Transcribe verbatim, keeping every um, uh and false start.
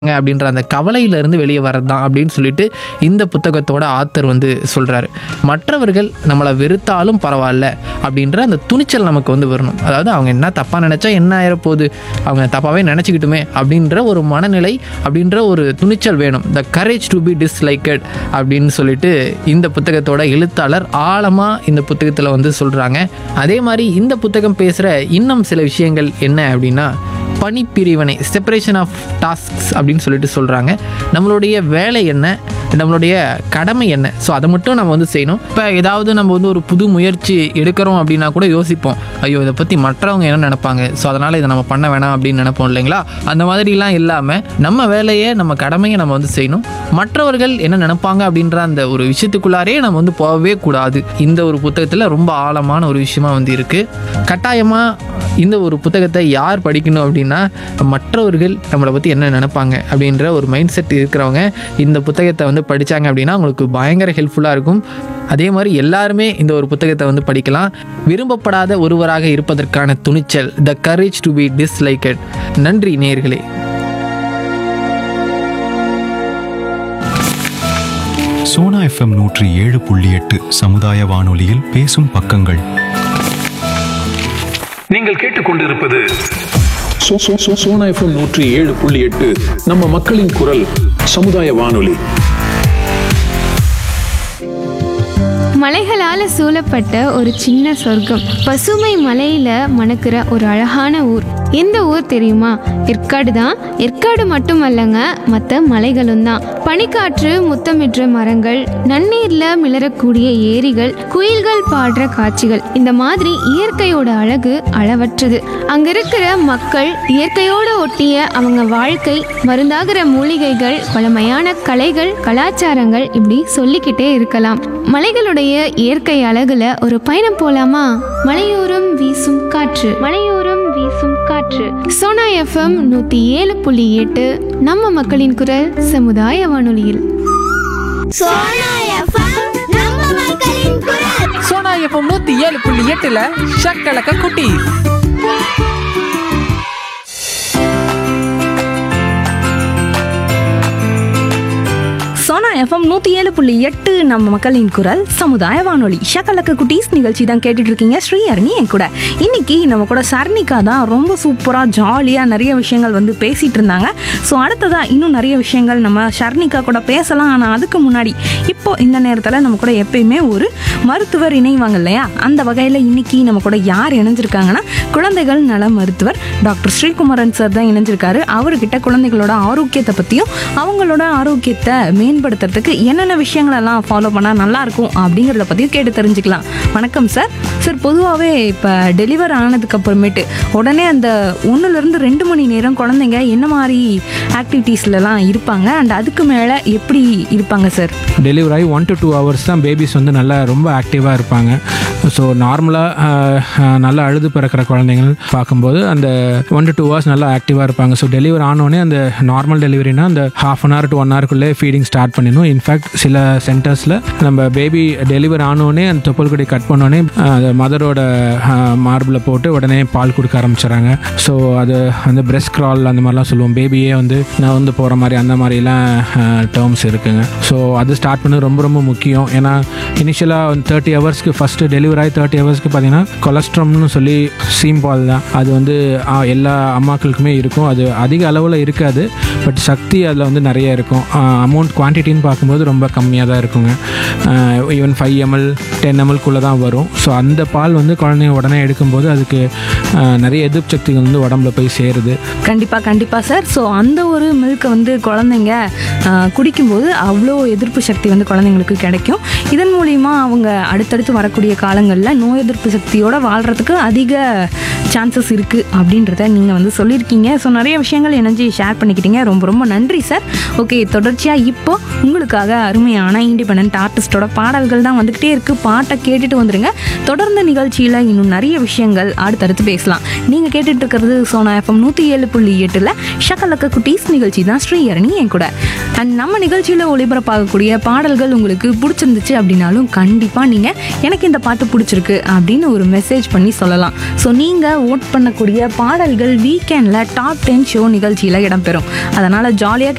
அப்படின்ற அந்த கவலையிலிருந்து வெளியே வரது தான் அப்படின்னு சொல்லிட்டு இந்த புத்தகத்தோட ஆத்தர் வந்து சொல்கிறாரு. மற்றவர்கள் நம்மளை வெறுத்தாலும் பரவாயில்ல அப்படின்ற அந்த துணிச்சல் நமக்கு வந்து வரணும். அதாவது அவங்க என்ன தப்பாக நினச்சா என்ன ஆயிரப்போகுது, அவங்க தப்பாகவே நினச்சிக்கிட்டுமே அப்படின்ற ஒரு மனநிலை, அப்படின்ற ஒரு துணிச்சல் வேணும். The courage to be disliked அப்படின்னு சொல்லிட்டு இந்த புத்தகத்தோட எழுத்தாளர் ஆழமாக இந்த புத்தகத்தில் வந்து சொல்கிறாங்க. அதே மாதிரி இந்த புத்தகம் பேசுகிற இன்னும் சில விஷயங்கள் என்ன அப்படின்னா, பணிப்பிரிவினை, செப்பரேஷன் ஆஃப் டாஸ்க்ஸ் அப்படின்னு சொல்லிட்டு சொல்கிறாங்க. நம்மளுடைய வேலை என்ன, நம்மளுடைய கடமை என்ன, ஸோ அதை மட்டும் நம்ம வந்து செய்யணும். இப்போ ஏதாவது நம்ம வந்து ஒரு புது முயற்சி எடுக்கிறோம் அப்படின்னா கூட யோசிப்போம், ஐயோ இதை பற்றி மற்றவங்க என்ன நினைப்பாங்க, ஸோ அதனால் இதை நம்ம பண்ண வேணாம் அப்படின்னு நினைப்போம் இல்லைங்களா. அந்த மாதிரிலாம் இல்லாமல் நம்ம வேலையை, நம்ம கடமையை நம்ம வந்து செய்யணும். மற்றவர்கள் என்ன நினைப்பாங்க அப்படின்ற அந்த ஒரு விஷயத்துக்குள்ளாரே நம்ம வந்து போகவே கூடாது. இந்த ஒரு புத்தகத்தில் ரொம்ப ஆழமான ஒரு விஷயமா வந்து இருக்குது. கட்டாயமாக இந்த ஒரு புத்தகத்தை யார் படிக்கணும் அப்படின்னா, மற்றவர்கள் நம்மளை பற்றி என்ன நினைப்பாங்க அப்படின்ற ஒரு மைண்ட் செட் இருக்கிறவங்க இந்த புத்தகத்தை வந்து படித்தாங்க அப்படின்னா அவங்களுக்கு பயங்கர ஹெல்ப்ஃபுல்லாக இருக்கும். அதே மாதிரி எல்லாருமே இந்த ஒரு புத்தகத்தை வந்து படிக்கலாம். விரும்பப்படாத ஒருவராக இருப்பதற்கான துணிச்சல், the courage to be disliked. நன்றி நேயர்களே. சோனா எஃப்எம் நூற்றி ஏழு புள்ளி எட்டு சமுதாய வானொலியில் பேசும் பக்கங்கள். நீங்கள் கேட்டுக்கொண்டிருப்பது so- so- so- Sona FM நூற்றி ஏழு புள்ளி எட்டு நம்ம மக்களின் குரல் சமுதாய வானொலி. மலைகளால சூழப்பட்ட ஒரு சின்ன சொர்க்கம், பசுமை மலையில மணக்கிற ஒரு அழகான ஊர். எந்த ஊர் தெரியுமா? ஏற்காடு தான். ஏற்காடு மட்டுமல்லங்க, மற்ற மலைகளும் தான். பனிக்காற்று முத்தமிடுற மரங்கள், நன்னீர்ல மிளறக்கூடிய ஏரிகள், குயில்கள் பாடுற காட்சிகள், இந்த மாதிரி இயற்கையோட அழகு அளவற்றது. அங்க இருக்கிற மக்கள், இயற்கையோட ஒட்டிய அவங்க வாழ்க்கை, மருந்தாகிற மூலிகைகள், பழமையான கலைகள், கலாச்சாரங்கள், இப்படி சொல்லிக்கிட்டே இருக்கலாம். மலைகளுடைய இயற்கை அழகுல ஒரு பயணம் போலாமா? மலையோரம் வீசும் காற்று, மலையோரம் வீசும் காற்று. சோனா எஃப்எம் நூத்தி ஏழு புள்ளி எட்டு நம்ம மக்களின் குரல் சமுதாய வானொலியில். சோனா எஃப்எம் நம்ம மக்களின் குரல். சோனா எஃப்எம் நூற்றி ஏழு புள்ளி எட்டில் ஷக்கலக்க குட்டி. சோனா எஃப்எம் நூற்றி ஏழு புள்ளி எட்டு நம்ம மக்களின் குரல் சமுதாய வானொலி. ஷக்கலக்க குட்டீஸ் நிகழ்ச்சி தான் கேட்டுட்டு இருக்கீங்க. ஸ்ரீ அருணி என் கூட. இன்னைக்கு நம்ம கூட சர்ணிகா தான் ரொம்ப சூப்பராக ஜாலியாக நிறைய விஷயங்கள் வந்து பேசிகிட்டு இருந்தாங்க. ஸோ அடுத்ததாக இன்னும் நிறைய விஷயங்கள் நம்ம ஷர்ணிகா கூட பேசலாம். ஆனால் அதுக்கு முன்னாடி இப்போ இந்த நேரத்தில் நம்ம கூட எப்பயுமே ஒரு மருத்துவர் இணைவாங்க இல்லையா, அந்த வகையில் இன்னைக்கு நம்ம கூட யார் இணைஞ்சிருக்காங்கன்னா, குழந்தைகள் நல மருத்துவர் டாக்டர் ஸ்ரீகுமரன் சார் தான் இணைஞ்சிருக்காரு. அவர்கிட்ட குழந்தைகளோட ஆரோக்கியத்தை பற்றியும் அவங்களோட ஆரோக்கியத்தை மேம்படுத்துறதுக்கு என்னென்ன விஷயங்கள் எல்லாம் ஃபாலோ பண்ணால் நல்லாயிருக்கும் அப்படிங்கிறத பற்றியும் கேட்டு தெரிஞ்சுக்கலாம். வணக்கம் சார். சார், பொதுவாகவே இப்போ டெலிவர் ஆனதுக்கு அப்புறமேட்டு உடனே அந்த ஒன்றுலேருந்து ரெண்டு மணி நேரம் குழந்தைங்க என்ன மாதிரி ஆக்டிவிட்டீஸ்லலாம் இருப்பாங்க, அண்ட் அதுக்கு மேலே எப்படி இருப்பாங்க சார்? டெலிவரி ஆகி ஒன் டு டூ ஹவர்ஸ் தான் பேபிஸ் வந்து நல்லா ரொம்ப ஆக்டிவாக இருப்பாங்க. ஸோ நார்மலாக நல்லா அழுது பிறக்கிற குழந்தைங்கள் பார்க்கும்போது அந்த ஒன் டு டூ ஹவர்ஸ் நல்லா ஆக்டிவாக இருப்பாங்க. ஸோ டெலிவரி ஆனோடனே அந்த நார்மல் டெலிவரினா அந்த half an hour to one ஹவருக்குள்ளே feeding start பண்ணிடணும். இன்ஃபேக்ட் சில சென்டர்ஸில் நம்ம பேபி டெலிவரி ஆனோடனே அந்த தொப்புள் கொடி கட் பண்ணோடனே அந்த மதரோட மார்பில் போட்டு உடனே பால் கொடுக்க ஆரம்பிச்சிடறாங்க. ஸோ அது அந்த பிரெஸ்ட் கிரால் அந்த மாதிரிலாம் சொல்லுவோம். பேபியே வந்து நான் வந்து போகிற மாதிரி அந்த மாதிரிலாம் டேர்ம்ஸ் இருக்குங்க. ஸோ அது ஸ்டார்ட் பண்ணது ரொம்ப ரொம்ப முக்கியம். ஏன்னா இனிஷியலாக வந்து தேர்ட்டி ஹவர்ஸ்க்கு ஃபஸ்ட்டு டெலிவரி ஆகி தேர்ட்டி ஹவர்ஸ்க்கு பார்த்தீங்கன்னா கொலஸ்ட்ரால்னு சொல்லி சீம் பால் தான். அது வந்து எல்லா அம்மாக்களுக்குமே இருக்கும். அது அதிக அளவில் இருக்காது, பட் சக்தி அதில் வந்து நிறைய இருக்கும். அமௌண்ட் குவான்டிட்டின்னு பார்க்கும்போது ரொம்ப கம்மியாக தான் இருக்குங்க. ஈவன் ஃபைவ் எம்எல் டென் எம்எல்குள்ளே தான் வரும். ஸோ அந்த பால் வந்து குழந்தைங்க உடனே எடுக்கும்போது அதுக்கு நிறைய எதிர்ப்பு சக்திகள் வந்து உடம்புல போய் சேருது. கண்டிப்பாக கண்டிப்பாக சார். ஸோ அந்த ஒரு மில்கை வந்து குழந்தைங்க குடிக்கும்போது அவ்வளோ எதிர்ப்பு சக்தி வந்து குழந்தைங்களுக்கு கிடைக்கும். இதன் மூலிமா அவங்க அடுத்தடுத்து வரக்கூடிய காலங்களில் நோய் எதிர்ப்பு சக்தியோடு வாழ்கிறதுக்கு அதிக சான்சஸ் இருக்குது அப்படின்றத நீங்கள் வந்து சொல்லியிருக்கீங்க. ஸோ நிறைய விஷயங்கள் இணைஞ்சி ஷேர் பண்ணிக்கிட்டீங்க. ரொம்ப ரொம்ப நன்றி சார். ஓகே, தொடர்ச்சியாக இப்போ உங்களுக்காக அருமையான இண்டிபெண்டன்ட் ஆர்டிஸ்டோட பாடல்கள் தான் வந்துக்கிட்டே இருக்குது. பாட்டை கேட்டுட்டு வந்துடுங்க. தொடர்ந்த நிகழ்ச்சியில் இன்னும் நிறைய விஷயங்கள் அடுத்தடுத்து பேசலாம். நீங்கள் கேட்டுட்டு இருக்கிறது சோனா எஃப்எம் நூற்றி ஏழு புள்ளி எட்டில் ஷக்கலக்க குட்டீஸ் நிகழ்ச்சி தான். ஸ்ரீ அருணி என் கூட. அண்ட் நம்ம நிகழ்ச்சியில் ஒளிபரப்பாகக்கூடிய பாடல்கள் உங்களுக்கு பிடிச்சிருந்துச்சு அப்படின்னாலும் கண்டிப்பாக நீங்கள் எனக்கு இந்த பாட்டு பிடிச்சிருக்கு அப்படின்னு ஒரு மெசேஜ் பண்ணி சொல்லலாம். ஸோ நீங்கள் ஓட் பண்ணக்கூடிய பாடல்கள் வீக்கெண்டில் டாப் டென் ஷோ நிகழ்ச்சியில் இடம்பெறும். அதனால் ஜாலியாக